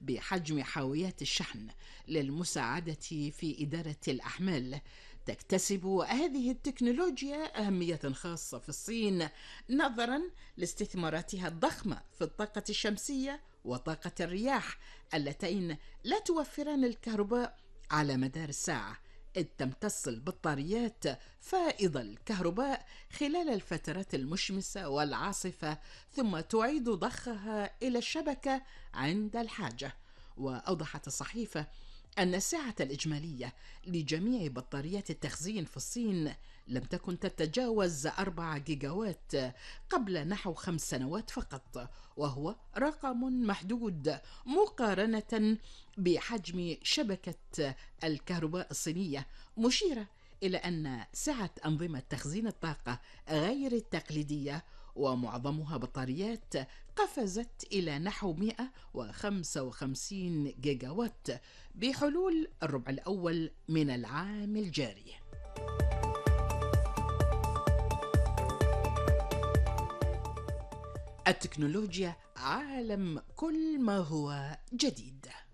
بحجم حاويات الشحن للمساعدة في إدارة الأحمال. تكتسب هذه التكنولوجيا أهمية خاصة في الصين نظرا لاستثماراتها الضخمة في الطاقة الشمسية وطاقة الرياح، اللتين لا توفران الكهرباء على مدار الساعة، إذ تمتص البطاريات فائض الكهرباء خلال الفترات المشمسة والعاصفة، ثم تعيد ضخها إلى الشبكة عند الحاجة. وأوضحت الصحيفة أن السعة الإجمالية لجميع بطاريات التخزين في الصين لم تكن تتجاوز 4 جيجاوات قبل نحو 5 سنوات فقط، وهو رقم محدود مقارنة بحجم شبكة الكهرباء الصينية، مشيرة إلى أن سعة أنظمة تخزين الطاقة غير التقليدية ومعظمها بطاريات قفزت إلى نحو 155 جيجاوات بحلول الربع الأول من العام الجاري. التكنولوجيا عالم كل ما هو جديد.